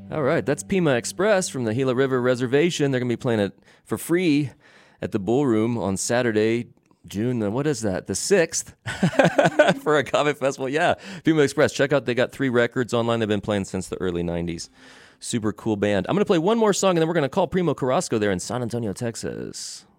All right, that's Pima Express from the Gila River Reservation. They're going to be playing it for free at the Ballroom on Saturday, June, what is that, the 6th, for a comic festival. Yeah, Pima Express. Check out, they got 3 records online. They've been playing since the early 90s. Super cool band. I'm going to play one more song, and then we're going to call Primo Carrasco there in San Antonio, Texas.